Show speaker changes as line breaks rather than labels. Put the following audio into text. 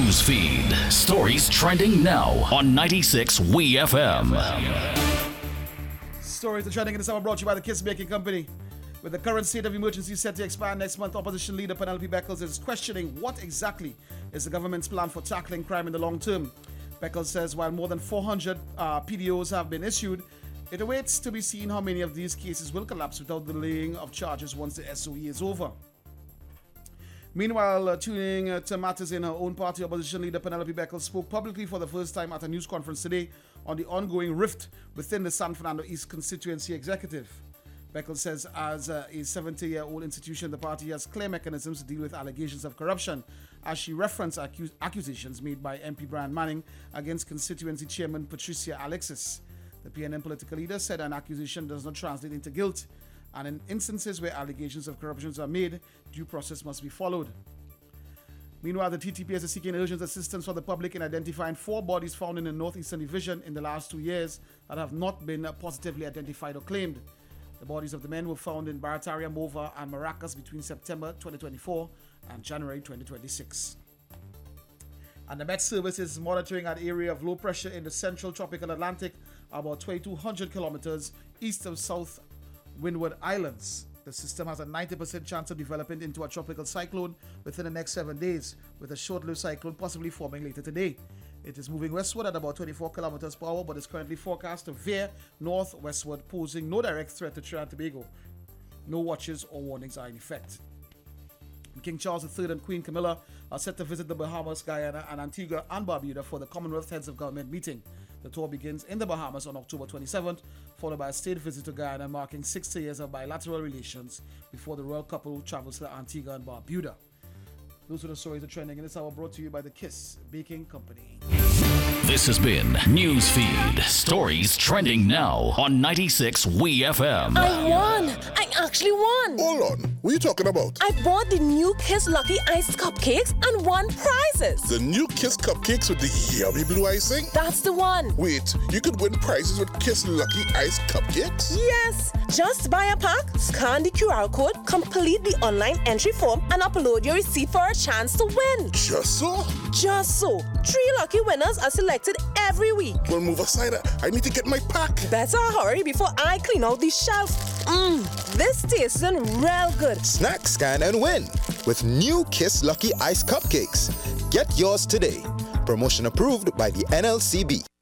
News feed. Stories trending now on 96 WeFM.
Stories are trending in the summer brought to you by the Kiss Baking Company. With the current state of emergency set to expire next month, opposition leader Penelope Beckles is questioning what exactly is the government's plan for tackling crime in the long term. Beckles says while more than 400 PDOs have been issued, it awaits to be seen how many of these cases will collapse without the laying of charges once the SOE is over. Meanwhile, tuning to matters in her own party, opposition leader Penelope Beckles spoke publicly for the first time at a news conference today on the ongoing rift within the San Fernando East constituency executive. Beckles says as a 70-year-old institution, the party has clear mechanisms to deal with allegations of corruption, as she referenced accusations made by MP Brian Manning against constituency chairman Patricia Alexis. The PNM political leader said an accusation does not translate into guilt, and in instances where allegations of corruption are made, due process must be followed. Meanwhile, the TTPS is seeking urgent assistance for the public in identifying 4 bodies found in the Northeastern Division in the last 2 years that have not been positively identified or claimed. The bodies of the men were found in Barataria, Mova, and Maracas between September 2024 and January 2026. And the Met Service is monitoring an area of low pressure in the central tropical Atlantic, about 2,200 kilometers east of South Windward Islands. The system has a 90% chance of developing into a tropical cyclone within the next 7 days, with a short-lived cyclone possibly forming later today. It is moving westward at about 24 kilometers per hour, but is currently forecast to veer northwestward, posing no direct threat to Trinidad and Tobago. No watches or warnings are in effect. King Charles III and Queen Camilla are set to visit the Bahamas, Guyana, and Antigua and Barbuda for the Commonwealth Heads of Government meeting. The tour begins in the Bahamas on October 27th, followed by a state visit to Guyana, marking 60 years of bilateral relations before the royal couple travels to Antigua and Barbuda. Those are the stories that are trending in this hour, brought to you by the Kiss Baking Company.
This has been Newsfeed. Stories trending now on 96 WeFM.
I won! I actually won!
Hold on, what are you talking about?
I bought the new Kiss Lucky Ice cupcakes and won prizes.
The new Kiss cupcakes with the yummy blue icing?
That's the one.
Wait, you could win prizes with Kiss Lucky Ice cupcakes?
Yes! Just buy a pack, scan the QR code, complete the online entry form, and upload your receipt for a chance to win.
Just so?
Just so. 3 lucky winners are selected every week.
Well, move aside. I need to get my pack.
Better hurry before I clean out the shelf. This tastes real good.
Snack, scan, and win with new Kiss Lucky Ice Cupcakes. Get yours today. Promotion approved by the NLCB.